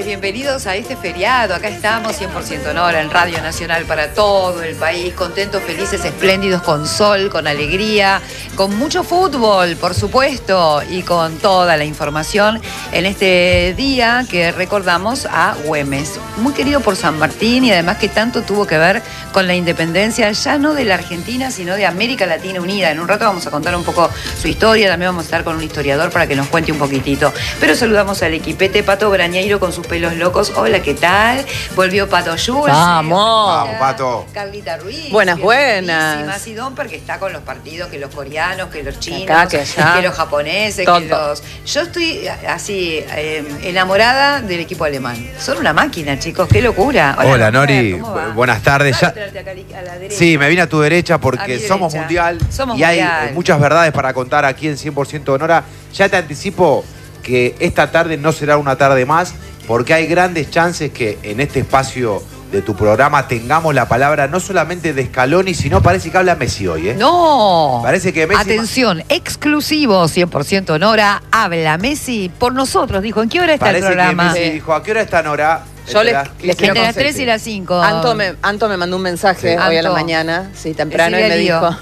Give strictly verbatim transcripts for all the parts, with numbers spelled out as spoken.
bienvenidos a este feriado. Acá estamos, cien por ciento Nora, en Radio Nacional para todo el país. Contentos, felices, espléndidos, con sol, con alegría, con mucho fútbol, por supuesto, y con toda la información en este día que recordamos a Güemes. Muy querido por San Martín y además que tanto tuvo que ver con la independencia, ya no de la Argentina, sino de América Latina Unida. En un rato vamos a contar un poco su historia, también vamos a estar con un historiador para que nos cuente un poquitito. Pero saludamos al equipete, Pato Brañeiro con sus pelos locos. Hola, ¿qué tal? Volvió Pato Jules. ¡Vamos! Vamos, Pato. Carlita Ruiz. Buenas, buenas. Y Domper, que está con los partidos, que los coreanos, que los chinos, acá, que, allá. que los japoneses, Todo. que los... Yo estoy así, eh, enamorada del equipo alemán. Son una máquina, chicos, qué locura. Hola, Hola Nori, ¿cómo va? buenas tardes. Ya... A la derecha. Sí, me vine a tu derecha porque A mi somos derecha. mundial Somos y hay mundial. muchas verdades para contar aquí en cien por ciento Nora. Ya te anticipo que esta tarde no será una tarde más porque hay grandes chances que en este espacio de tu programa tengamos la palabra no solamente de Scaloni, sino parece que habla Messi hoy, ¿eh? No. Parece que Messi... Atención, exclusivo, cien por ciento Nora, habla Messi por nosotros, dijo. ¿En qué hora está Parece el programa? que Messi dijo, ¿a qué hora está Nora? Yo Entre les- las les quince quiero Entre las con tres y siete. las cinco. Anto me, Anto me mandó un mensaje Sí. hoy a la Anto. mañana, sí, temprano, y Decile me lío. dijo...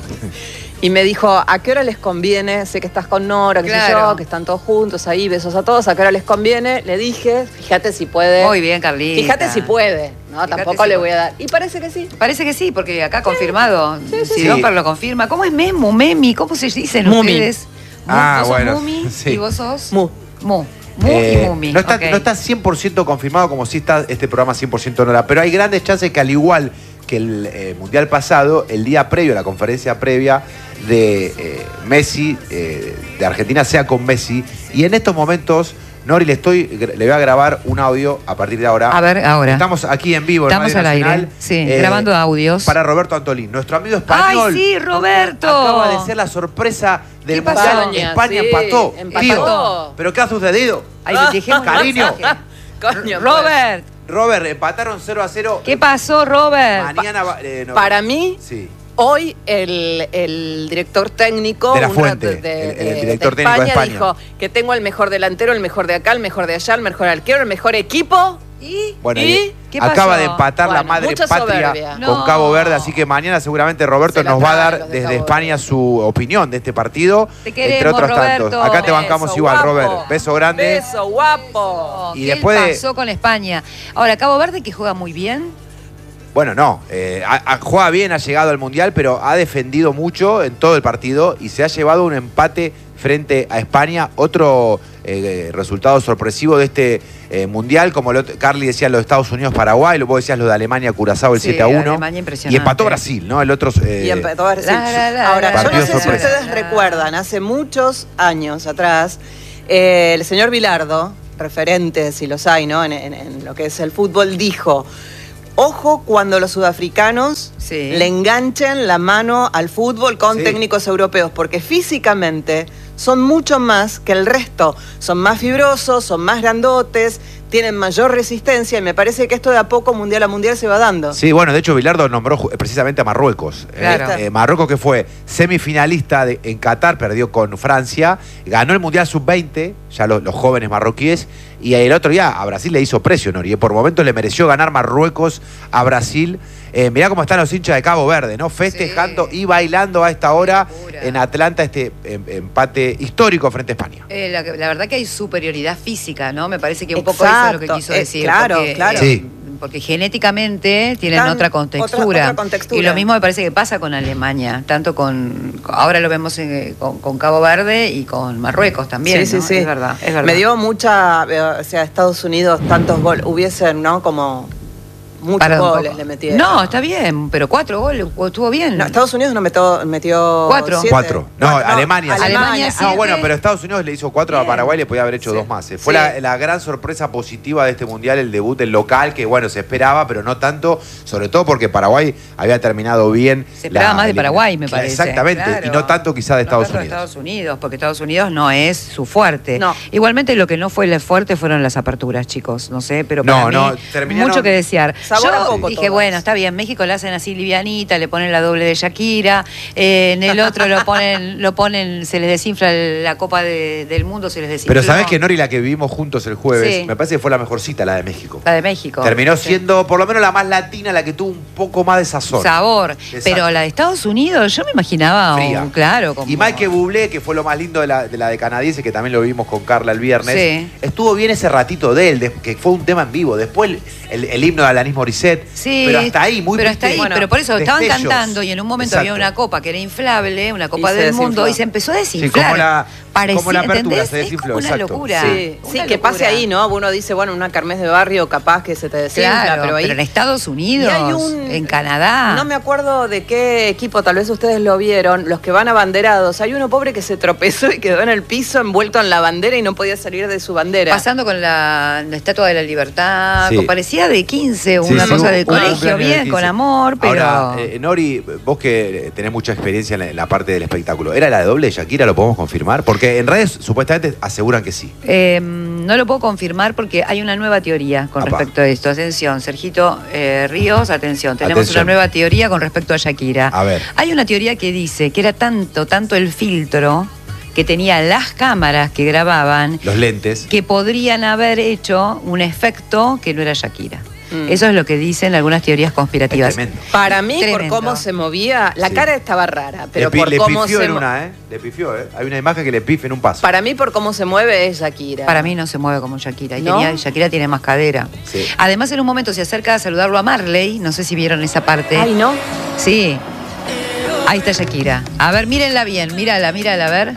Y me dijo, ¿a qué hora les conviene? Sé que estás con Nora, que sé Claro. yo, que están todos juntos ahí, besos a todos. ¿A qué hora les conviene? Le dije, fíjate si puede. Muy bien, Carlita. Fíjate si puede. No, Fíjate tampoco si le puede. voy a dar. Y parece que sí. Parece que sí, porque acá confirmado. sí, si sí. Domper lo confirma. ¿Cómo es Memu, Memi? ¿Cómo se dicen Mumi. ustedes? Mu- Ah, ¿Vos sos bueno, Mumi? sí. ¿Y vos sos? Mu. Mu. Mu Eh, y Mumi. no, está, ok. no está cien por ciento confirmado como si está este programa cien por ciento Nora, pero hay grandes chances que al igual que el eh, Mundial pasado, el día previo, la conferencia previa de eh, Messi, eh, de Argentina, sea con Messi. Y en estos momentos, Nori, le, estoy, le voy a grabar un audio a partir de ahora. A ver, ahora. Estamos aquí en vivo en Estamos Radio al Nacional, aire. Sí, eh, grabando audios. Para Roberto Antolín, nuestro amigo español. ¡Ay, sí, Roberto! Acaba de ser la sorpresa del ¿Qué pasó? Mundial. España, España sí, empató. empató. Tío, ¿pero qué ha sucedido? Ay, dejemos Cariño. Coño, pues. Robert, Robert, empataron cero a cero. ¿qué pasó, Robert? Mañana va- eh, no. Para mí, Sí. hoy el, el director técnico De la una- Fuente, de, el- de- el de director técnico de España. dijo que tengo el mejor delantero, el mejor de acá, el mejor de allá, el mejor arquero, el mejor equipo. ¿Y? Bueno, ¿Y? y ¿Qué acaba pasó? de empatar la Bueno, madre mucha patria soberbia. con No. Cabo Verde, así que mañana seguramente Roberto Se la nos va a traen dar los de desde Cabo España Verde. su opinión de este partido, Te queremos, entre otros Roberto. tantos. Acá te bancamos Beso, igual, guapo. Robert. Beso grande. Beso, guapo. Y ¿Qué después de- pasó con España? Ahora, Cabo Verde, que juega muy bien. Bueno, no, eh, ha- ha- juega bien, ha llegado al Mundial, pero ha defendido mucho en todo el partido y se ha llevado un empate frente a España. Otro eh, resultado sorpresivo de este eh, Mundial, como lo, Carly decía, los Estados Unidos-Paraguay, lo vos decías lo de Alemania-Curazao, el Sí, siete a uno. Alemania impresionante. Y empató Brasil, ¿no? El otro... eh, Y empezó a decir, La, la, la, ahora, la, yo no Partido sé si sorpresa. ustedes recuerdan, hace muchos años atrás, eh, el señor Bilardo, referente, si los hay, ¿no? En, en- en lo que es el fútbol, dijo: ojo cuando los sudafricanos Sí. le enganchen la mano al fútbol con Sí. técnicos europeos, porque físicamente son mucho más que el resto. Son más fibrosos, son más grandotes, tienen mayor resistencia y me parece que esto de a poco, mundial a mundial, se va dando. Sí, bueno, de hecho Bilardo nombró ju- precisamente a Marruecos. Claro. Eh, eh, Marruecos, que fue semifinalista de- en Qatar, perdió con Francia, ganó el Mundial sub veinte, ya lo- los jóvenes marroquíes, y el otro día a Brasil le hizo precio, Nori. Por momentos le mereció ganar Marruecos a Brasil. Eh, mirá cómo están los hinchas de Cabo Verde, ¿no? Festejando Sí. y bailando a esta hora Locura. en Atlanta este em- empate histórico frente a España. Eh, la, la verdad que hay superioridad física, ¿no? Me parece que un poco eso es lo que Exacto, quiso eh, decir. claro, porque, claro. eh, Sí. porque genéticamente tienen Tan- otra otra- contextura. otra contextura. Y lo mismo me parece que pasa con Alemania, tanto con... Ahora lo vemos en- con, con Cabo Verde y con Marruecos también, Sí, ¿no? sí, sí. Es verdad, es verdad. Me dio mucha, eh, o sea, Estados Unidos tantos goles, hubiesen, ¿no? Como muchos Para un goles poco. le metieron. No, está bien, pero cuatro goles, estuvo bien. No, Estados Unidos no metió, metió Cuatro. siete. Cuatro. No, Alemania. sí. Alemania, No, siete. bueno, pero Estados Unidos le hizo cuatro Bien. a Paraguay, le podía haber hecho Sí. dos más. eh. Fue Sí. la, la gran sorpresa positiva de este Mundial, el debut del local, que bueno, se esperaba, pero no tanto, sobre todo porque Paraguay había terminado bien. Se esperaba más de elimina- Paraguay, me Claro, parece. Exactamente, Claro. y no tanto quizá de No Estados tanto de Unidos. Estados Unidos, porque Estados Unidos no es su fuerte. No. Igualmente lo que no fue el fuerte fueron las aperturas, chicos. No sé, pero para No, mí no, terminaron- mucho que desear. sabor Yo a poco dije, todas. bueno, está bien, México la hacen así livianita, le ponen la doble de Shakira, eh, en el otro lo ponen, lo ponen, se les desinfla la Copa de, del Mundo, se les desinfla. Pero sabés que Nori, la que vivimos juntos el jueves, Sí. me parece que fue la mejor cita, la de México. La de México. Terminó Sí. siendo por lo menos la más latina, la que tuvo un poco más de sazón. Sabor. Exacto. Pero la de Estados Unidos, yo me imaginaba, Fría. un, claro. Como... Y Michael Bublé, que fue lo más lindo de la de, la de canadiense, que también lo vimos con Carla el viernes, Sí. estuvo bien ese ratito de él, de- que fue un tema en vivo. Después el, el, el himno de Alanis Morissette, Sí, pero hasta ahí, muy pero hasta ahí, bueno, pero por eso estaban destellos. cantando y en un momento Exacto. había una copa que era inflable, una copa Y se del mundo, desinfló. y se empezó a Sí, desinflar. como la, Parecía, como la apertura ¿entendés? se desinfló, Es como una exacto. locura. Sí, Una sí, que locura. pase ahí, ¿no? Uno dice, bueno, una kermés de barrio capaz que se te desinfla, Claro, pero ahí... en Estados Unidos, Y hay un- en Canadá. No me acuerdo de qué equipo, tal vez ustedes lo vieron, los que van abanderados. Hay uno pobre que se tropezó y quedó en el piso envuelto en la bandera y no podía salir de su bandera. Pasando con la, la Estatua de la Libertad, Sí. con- parecía de quince, Sí, una sí, cosa un- de un colegio, cumpleaños de bien, quince. con amor, pero... Ahora, eh, Nori, vos que tenés mucha experiencia en la, en la parte del espectáculo, ¿era la de doble de Shakira? ¿Lo podemos confirmar? Porque en redes supuestamente aseguran que sí. Eh, no lo puedo confirmar porque hay una nueva teoría con Apa. respecto a esto. Atención, Sergito eh, Ríos, atención, tenemos Atención. una nueva teoría con respecto a Shakira. A ver. Hay una teoría que dice que era tanto, tanto el filtro que tenía las cámaras que grababan Los lentes. que podrían haber hecho un efecto que no era Shakira. Mm. Eso es lo que dicen algunas teorías conspirativas. Es tremendo. Para mí, Tremendo. por cómo se movía, la Sí. cara estaba rara, pero le, pi- por le cómo pifió se en mo- una, ¿eh? Le pifió, ¿eh? Hay una imagen que le pife en un paso. Para mí, por cómo se mueve es Shakira. Para mí no se mueve como Shakira. Y ¿No? tenía- Shakira tiene más cadera. Sí. Además, en un momento se acerca a saludarlo a Marley. No sé si vieron esa parte. Ay, ¿no? Sí. Ahí está Shakira. A ver, mírenla bien. Mírala, mírala, a ver.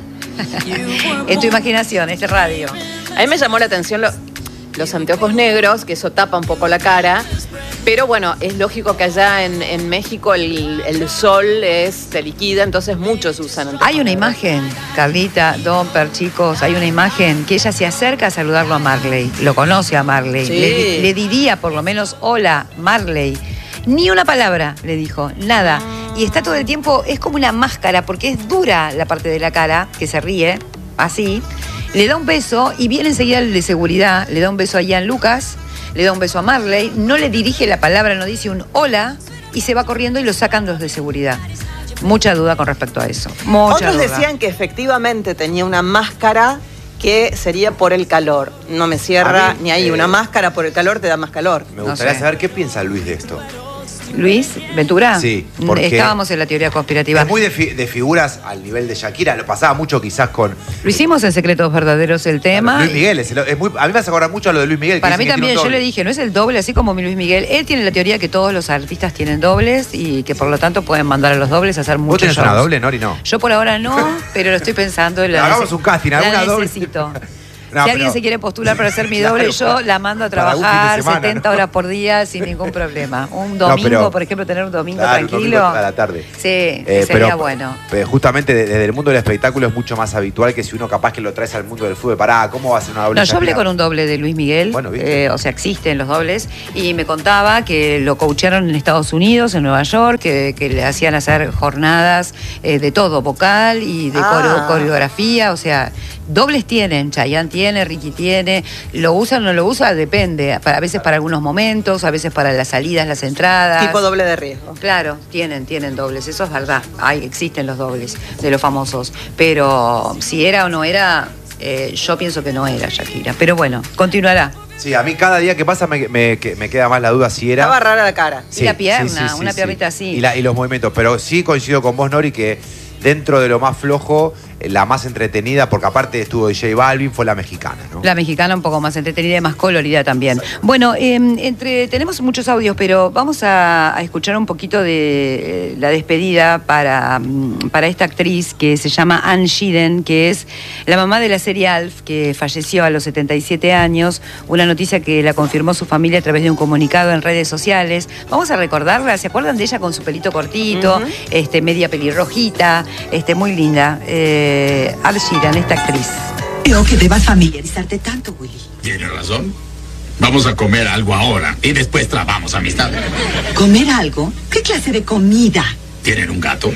En tu imaginación, este radio. A mí me llamó la atención lo- los anteojos negros, que eso tapa un poco la cara. Pero bueno, es lógico que allá en, en México el, el sol es, se liquida, entonces muchos usan anteojos Hay una negros. imagen, Carlita, Domper, chicos, hay una imagen que ella se acerca a saludarlo a Marley. Lo conoce a Marley. Sí. Le, di- le diría por lo menos, hola, Marley. Ni una palabra, le dijo, nada. Y está todo el tiempo, es como una máscara, porque es dura la parte de la cara, que se ríe, así. Le da un beso y viene enseguida el de seguridad, le da un beso a Ian Lucas, le da un beso a Marley, no le dirige la palabra, no dice un hola, y se va corriendo y lo sacan los de seguridad. Mucha duda con respecto a eso. Mucha Otros duda. decían que efectivamente tenía una máscara que sería por el calor. No me cierra A mí, ni ahí. eh, Una máscara por el calor te da más calor. Me No gustaría sé. saber qué piensa Luis de esto. Luis Ventura. Sí, porque Estábamos en la teoría conspirativa. Es muy de, fi- de figuras al nivel de Shakira. Lo pasaba mucho quizás con Lo hicimos en Secretos Verdaderos el tema. Luis Miguel. Es, es muy, a mí me hace acordar mucho a lo de Luis Miguel. que Para mí dicen que también, tiene un yo le doble. dije, no es el doble, así como mi Luis Miguel. Él tiene la teoría que todos los artistas tienen dobles y que por lo tanto pueden mandar a los dobles a hacer ¿Vos muchos tenés shows. una doble, Nori? No. Yo por ahora no, pero lo estoy pensando. La Hagamos nece- un casting, la alguna doble. necesito. No, si pero- alguien se quiere postular para ser mi Claro, doble, yo la mando a para un fin de trabajar semana, setenta ¿no? horas por día sin ningún problema. Un No, domingo, pero- por ejemplo, tener un domingo Claro, un tranquilo. domingo a la tarde. Sí, Eh, sería pero, bueno. pero justamente de- desde el mundo del espectáculo es mucho más habitual que si uno capaz que lo traes al mundo del fútbol. Pará, ¿cómo va a ser una doble? No, yo hablé Shakira? con un doble de Luis Miguel, Bueno, ¿viste? eh, o sea, existen los dobles, y me contaba que lo coachearon en Estados Unidos, en Nueva York, que, que le hacían hacer jornadas eh, de todo, vocal y de Ah. coreo- coreografía, o sea, dobles tienen, Chayanne tiene, Ricky tiene, lo usa o no lo usa, depende, para- a veces para algunos momentos, a veces para las salidas, las entradas. Tipo doble de riesgo. Claro, tienen, tienen dobles, eso es verdad. Hay, existen los dobles de los famosos. Pero si era o no era, eh, yo pienso que no era Shakira. Pero bueno, continuará. Sí, a mí cada día que pasa me, me- que- me queda más la duda si era. Estaba rara la cara. Y la pierna, una piernita así. Y, la- y los movimientos. Pero sí coincido con vos, Nori, que dentro de lo más flojo, eh, la más entretenida, porque aparte estuvo de J Balvin, fue la mexicana, ¿no? La mexicana un poco más entretenida y más colorida también. Bueno, eh, entre tenemos muchos audios, pero vamos a, a escuchar un poquito de eh, la despedida para, mm, para esta actriz que se llama Anne Shiden, que es la mamá de la serie Alf, que falleció a los setenta y siete años. Una noticia que la confirmó su familia a través de un comunicado en redes sociales. Vamos a recordarla, ¿se acuerdan de ella con su pelito cortito, Ujú. este, media pelirrojita, este, muy linda? Eh, Anne Shiden, esta actriz. Creo que debas familiarizarte tanto, Willy. Tiene razón. Vamos a comer algo ahora y después trabamos amistad. ¿Comer algo? ¿Qué clase de comida? ¿Tienen un gato?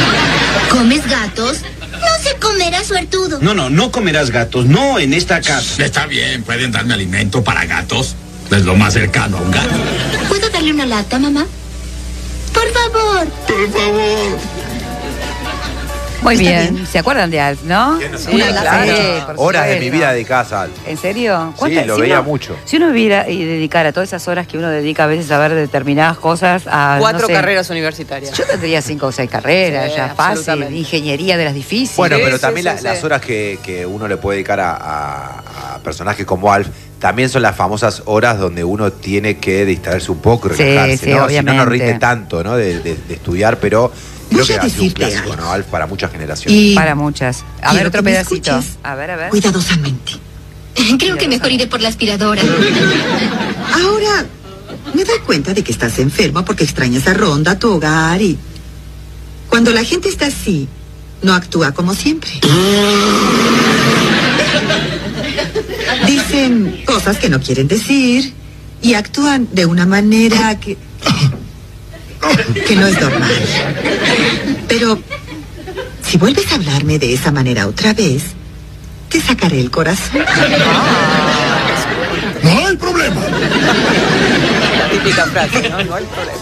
¿Comes gatos? No se comerá suertudo. No, no, no comerás gatos, no en esta casa. Está bien, pueden darme alimento para gatos. Es lo más cercano a un gato. ¿Puedo darle una lata, mamá? Por favor. Por favor. Muy Está bien. bien. ¿Se acuerdan de Alf, no? ¿Quién no se Sí, acuerda? claro. Sí, por Horas de mi supuesto. vida dedicadas a Alf. ¿En serio? Sí, ¿Cuántas- lo si veía uno- mucho. Si uno viviera y dedicara todas esas horas que uno dedica a veces a ver determinadas cosas a... Cuatro no sé, carreras universitarias. Yo tendría cinco o seis carreras, Sí, ya fácil. absolutamente. Ingeniería de las difíciles. Bueno, Sí, pero sí, también sí, la- sí. las horas que, que uno le puede dedicar a, a- a personajes como Alf también son las famosas horas donde uno tiene que distraerse un poco y Sí, relajarse, sí, ¿no? Si no, no obviamente. rinde tanto, ¿no? De, de- de estudiar, pero creo Voy que a ha sido un decirte clásico, algo. ¿no? Alf para muchas generaciones. Y Para muchas. A ver, quiero otro que me pedacito. escuches A ver, a ver. cuidadosamente. Creo que mejor iré por la aspiradora. Ahora, me doy cuenta de que estás enfermo porque extrañas a Ronda, tu hogar y... Cuando la gente está así, no actúa como siempre. Dicen cosas que no quieren decir y actúan de una manera que... que no es normal. Pero si vuelves a hablarme de esa manera otra vez, te sacaré el corazón. No hay problema. La típica frase, ¿no? No hay problema.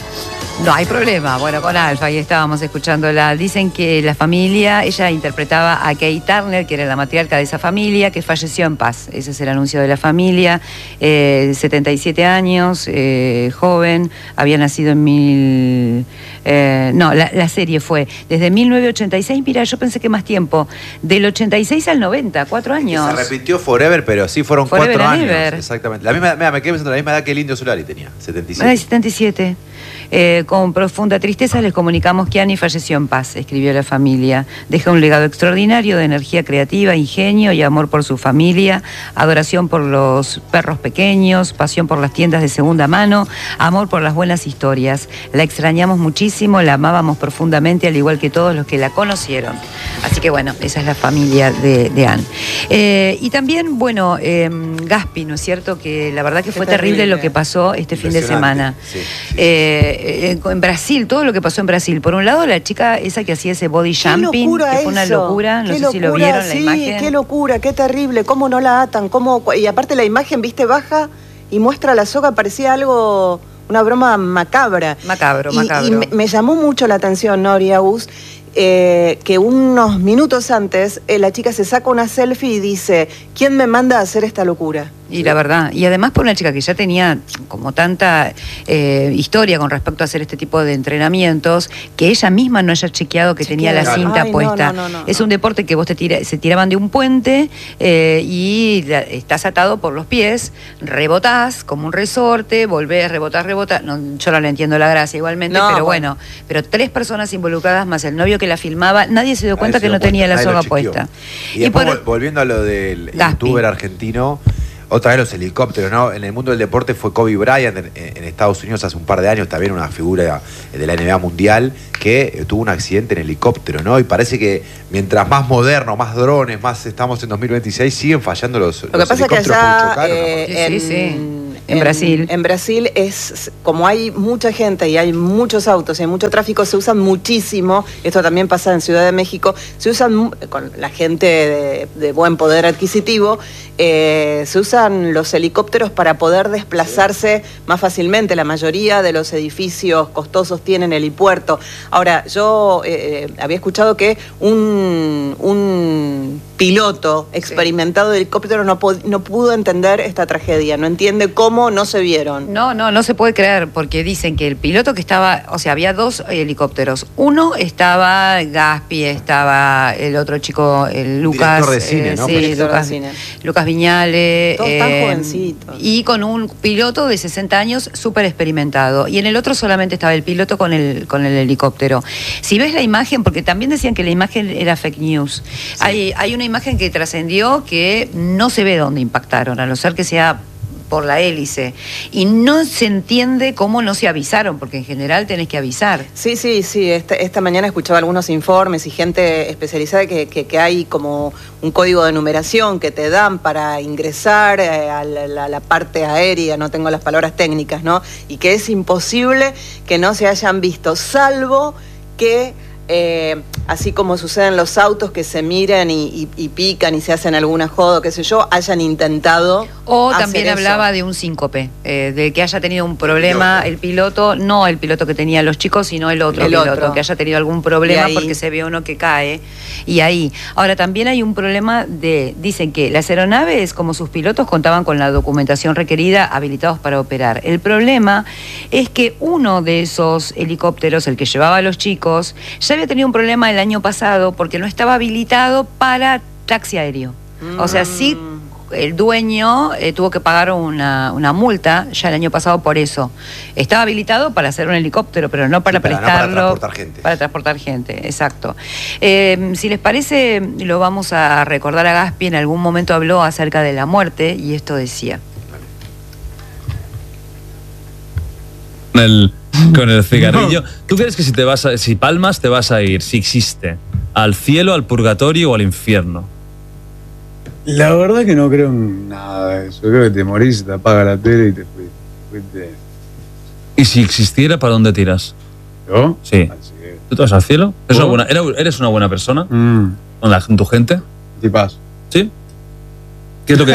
No hay problema. Bueno, con Alfa, ahí estábamos escuchándola. Dicen que la familia, ella interpretaba a Kay Turner, que era la matriarca de esa familia, que falleció en paz. Ese es el anuncio de la familia. Eh, setenta y siete años, eh, joven, había nacido en mil... Eh, no, la, la serie fue desde mil novecientos ochenta y seis, mira, yo pensé que más tiempo. Del ochenta y seis al noventa, cuatro años. Se repitió Forever, pero sí fueron Forever cuatro and años. ever. Exactamente. La misma, mira, me quedé pensando la misma edad que el Indio Solari tenía, setenta y siete. Ay, setenta y siete. Eh, con profunda tristeza les comunicamos que Annie falleció en paz, escribió la familia. Deja un legado extraordinario de energía creativa, ingenio y amor por su familia, adoración por los perros pequeños, pasión por las tiendas de segunda mano, amor por las buenas historias. La extrañamos muchísimo, la amábamos profundamente, al igual que todos los que la conocieron. Así que bueno, esa es la familia de, de Anne. Eh, y también, bueno, eh, Gaspi, ¿no es cierto? Que la verdad que Qué fue terrible, terrible. lo que pasó este fin de semana. Impresionante. Sí, sí, sí. Eh, eh, en Brasil, todo lo que pasó en Brasil. Por un lado, la chica esa que hacía ese body Qué jumping, locura que fue una eso. locura, no Qué sé si lo locura, vieron la sí, imagen. qué locura, qué terrible, cómo no la atan, cómo... Y aparte la imagen, viste, baja y muestra la soga, parecía algo, una broma macabra. Macabro, Y- macabro. Y me, me llamó mucho la atención, Nori Agus, eh, que unos minutos antes eh, la chica se saca una selfie y dice, ¿quién me manda a hacer esta locura? Y la verdad, y además por una chica que ya tenía como tanta eh, historia con respecto a hacer este tipo de entrenamientos, que ella misma no haya chequeado que tenía la Chequeada. cinta Ay, no, puesta. no, no, no, es no. un deporte que vos te tira, se tiraban de un puente eh, y la- estás atado por los pies, rebotás como un resorte, volvés, rebotás, rebotás. No, yo no le entiendo la gracia igualmente, No, pero bueno. bueno, pero tres personas involucradas más el novio que la filmaba, nadie se dio cuenta Nadie que se no dio tenía la cuenta, nadie soga lo chequeó. puesta. Y, después, por- vol- volviendo a lo del Gaspi. youtuber argentino, otra vez los helicópteros, ¿no? En el mundo del deporte fue Kobe Bryant en, en Estados Unidos hace un par de años, también una figura de la N B A mundial, que eh, tuvo un accidente en helicóptero, ¿no? Y parece que mientras más moderno, más drones, más estamos en dos mil veintiséis, siguen fallando los, Lo que los pasa es que helicópteros porque allá chocaron, ¿no? eh, Sí, en, sí, sí. En Brasil. En Brasil es, como hay mucha gente y hay muchos autos y hay mucho tráfico, se usan muchísimo, esto también pasa en Ciudad de México, se usan mu- con la gente de, de buen poder adquisitivo, eh, se usan los helicópteros para poder desplazarse más fácilmente. La mayoría de los edificios costosos tienen helipuerto. Ahora, yo eh, había escuchado que un, un piloto experimentado de helicóptero no, pod- no pudo entender esta tragedia, no entiende cómo no se vieron. No, no, no se puede creer, porque dicen que el piloto que estaba, o sea, había dos helicópteros. Uno estaba Gaspi, estaba el otro chico, el Lucas. Director de cine, ¿no? Sí, Director de Lucas, cine. Lucas Viñale. Todos tan jovencitos. Y con un piloto de sesenta años súper experimentado. Y en el otro solamente estaba el piloto con el, con el helicóptero. Si ves la imagen, porque también decían que la imagen era fake news. Hay, hay una imagen que trascendió que no se ve dónde impactaron, a no ser que sea por la hélice. Y no se entiende cómo no se avisaron, porque en general tenés que avisar. Sí, sí, sí. Esta, esta mañana escuchaba algunos informes y gente especializada que, que, que hay como un código de numeración que te dan para ingresar eh, a la, la- la parte aérea, no tengo las palabras técnicas, ¿no? Y que es imposible que no se hayan visto, salvo que... eh, así como suceden los autos que se miran y, y, y pican y se hacen alguna joda, qué sé yo, hayan intentado O hacer también eso. hablaba de un síncope, eh, de que haya tenido un problema el piloto, no el piloto que tenía los chicos, sino el otro El piloto, otro. que haya tenido algún problema Y ahí- porque se ve uno que cae. Y ahí. Ahora, también hay un problema de, dicen que las aeronaves, como sus pilotos, contaban con la documentación requerida, habilitados para operar. El problema es que uno de esos helicópteros, el que llevaba a los chicos, ya había tenido un problema el año pasado porque no estaba habilitado para taxi aéreo. O sea, sí, el dueño eh, tuvo que pagar una, una multa ya el año pasado por eso. Estaba habilitado para hacer un helicóptero, pero no para Sí, para- no para prestarlo. transportar gente. Para transportar gente, exacto. Eh, si les parece, lo vamos a recordar a Gaspi. En algún momento habló acerca de la muerte y esto decía. Con el, con el cigarrillo. ¿Tú crees que si te vas a, si palmas te vas a ir, si existe, al cielo, al purgatorio o al infierno? La verdad que no creo en nada de eso. Creo que te morís, te apaga la tele y te fuiste. fuiste. ¿Y si existiera, para dónde tiras? ¿Yo? Sí. Al cielo. ¿Tú te vas al cielo? ¿Eres ¿Yo? una buena, eres- ¿Eres una buena persona? Mm, ¿Con la, con tu gente? tipazo. ¿Sí? ¿Qué es lo que...?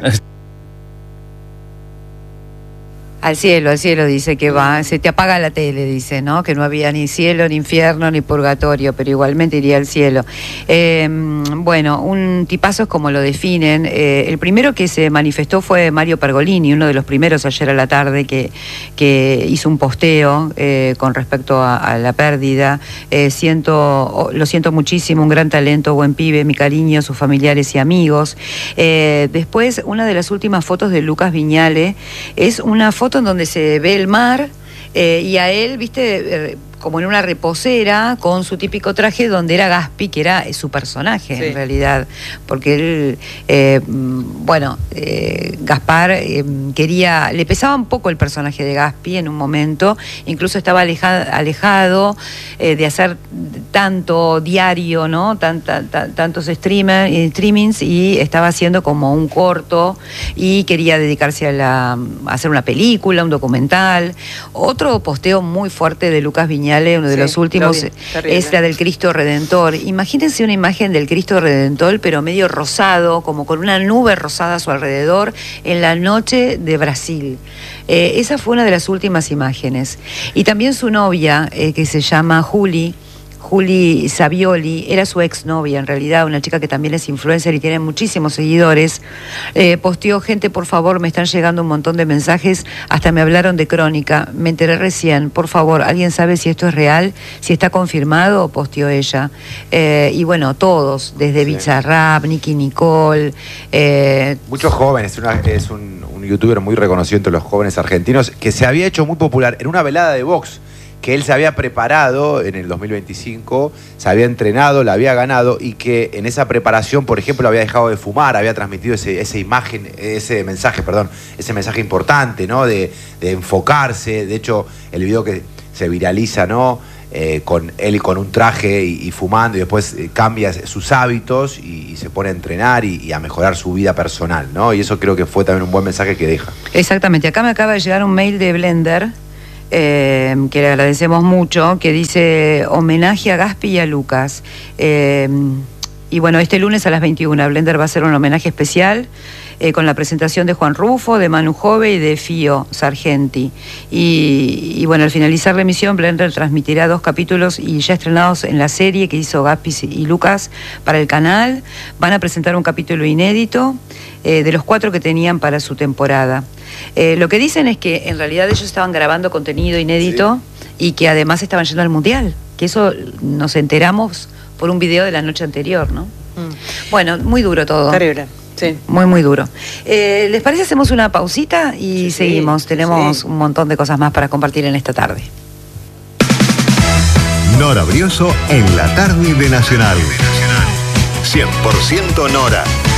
Al cielo, al cielo dice que va, se te apaga la tele, dice, ¿no? Que no había ni cielo, ni infierno, ni purgatorio, pero igualmente iría al cielo. Eh, bueno, un tipazo es como lo definen. Eh, el primero que se manifestó fue Mario Pergolini, uno de los primeros ayer a la tarde que, que hizo un posteo eh, con respecto a, a la pérdida. Eh, siento, oh, lo siento muchísimo, un gran talento, buen pibe, mi cariño, sus familiares y amigos. Eh, después, una de las últimas fotos de Lucas Viñale es una foto en donde se ve el mar eh, y a él, viste, eh, como en una reposera con su típico traje donde era Gaspi, que era su personaje Sí. en realidad, porque él, eh, bueno, eh, Gaspar eh, quería, le pesaba un poco el personaje de Gaspi en un momento, incluso estaba alejado, alejado eh, de hacer tanto diario, ¿no? Tanta, ta- tantos streamer, streamings y estaba haciendo como un corto y quería dedicarse a, la, a hacer una película, un documental. Otro posteo muy fuerte de Lucas Viñale, uno de Sí, los últimos, lo vi, terrible. es la del Cristo Redentor. Imagínense una imagen del Cristo Redentor, pero medio rosado, como con una nube rosada a su alrededor, en la noche de Brasil. Eh, esa fue una de las últimas imágenes. Y también su novia, eh, que se llama Juli, Juli Savioli, era su exnovia en realidad, una chica que también es influencer y tiene muchísimos seguidores. Eh, posteó: gente, por favor, me están llegando un montón de mensajes, hasta me hablaron de Crónica, me enteré recién, por favor, ¿alguien sabe si esto es real? Si está confirmado, posteó ella. Eh, y bueno, todos, desde Sí. Bizarrap, Nicky Nicole, eh, Muchos jóvenes, una- es un, un youtuber muy reconocido entre los jóvenes argentinos, que se había hecho muy popular en una velada de box, que él se había preparado en el dos mil veinticinco, se había entrenado, la había ganado, y que en esa preparación, por ejemplo, había dejado de fumar, había transmitido ese, esa imagen, ese mensaje, perdón, ese mensaje importante, ¿no? De, de enfocarse. De hecho, el video que se viraliza, ¿no? Eh, con él con un traje y, y fumando, y después eh, cambia sus hábitos y, y se pone a entrenar y, y a mejorar su vida personal, ¿no? Y eso creo que fue también un buen mensaje que deja. exactamente. Acá me acaba de llegar un mail de Blender, eh, que le agradecemos mucho, que dice: homenaje a Gaspi y a Lucas. Eh, y bueno, este lunes a las veintiuna, Blender va a hacer un homenaje especial eh, con la presentación de Juan Rufo, de Manu Jove y de Fío Sargenti. Y, y bueno, al finalizar la emisión, Blender transmitirá dos capítulos y ya estrenados en la serie que hizo Gaspi y Lucas para el canal. Van a presentar un capítulo inédito eh, de los cuatro que tenían para su temporada. Eh, lo que dicen es que en realidad ellos estaban grabando contenido inédito y que además estaban yendo al Mundial, que eso nos enteramos por un video de la noche anterior, ¿no? Mm. Bueno, muy duro todo. Terrible. Sí. Muy, muy duro. Eh, ¿Les parece hacemos una pausita y Sí, seguimos? Tenemos sí. un montón de cosas más para compartir en esta tarde. Nora Brioso en la tarde de Nacional. cien por ciento Nora.